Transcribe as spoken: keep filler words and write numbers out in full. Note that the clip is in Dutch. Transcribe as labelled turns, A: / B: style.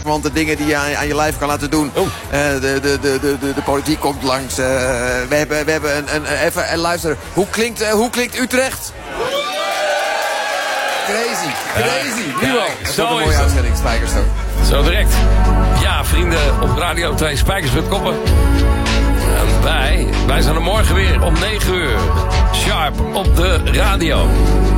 A: Want de dingen die je aan, aan je lijf kan laten doen.
B: Oh.
A: Uh, de, de, de, de, de, de politiek komt langs. Uh, we hebben, we hebben een, een, even en luister. Hoe klinkt, uh, hoe klinkt Utrecht? Crazy, crazy.
B: Ja,
A: Nu al.
B: kijk,
A: Dat
B: zo
A: wordt een
B: is
A: mooie
B: het.
A: uitzending, Spijkers ook.
B: Zo direct. Ja, vrienden op Radio twee, Spijkers met Koppen. En wij, wij zijn er morgen weer om negen uur. Sharp op de radio.